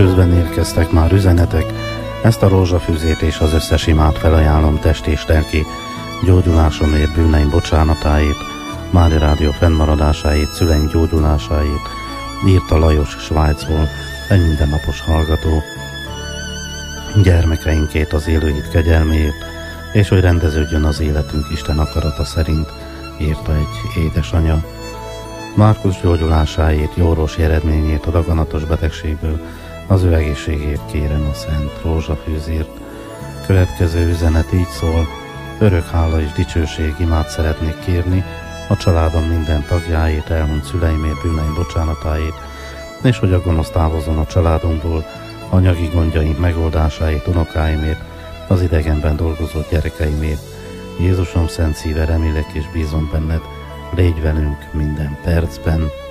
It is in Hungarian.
közben érkeztek már üzenetek, ezt a rózsafűzét és az összes imát felajánlom test és lelki gyógyulásomért, bűneim bocsánatáért, Mária Rádió fennmaradásáért, szüleim gyógyulásáért, írta Lajos Svájcból, egy mindennapos hallgató, gyermekeinkét az élőhit kegyelméért, és hogy rendeződjön az életünk Isten akarata szerint, írta egy édesanya. Márkusz gyógyulásáért, jó orvosi eredményért, a daganatos betegségből, az ő egészségért kérem a Szent Rózsafűzért. Következő üzenet így szól: örök hála és dicsőség, imát szeretnék kérni a családom minden tagjáért, elhunyt szüleimért, bűneim bocsánatáért, és hogy a gonosz távozzon a családunkból, anyagi gondjaink megoldásáért, unokáimért, az idegenben dolgozó gyerekeimért. Jézusom szent szíve, remélek és bízom benned, légy velünk minden percben.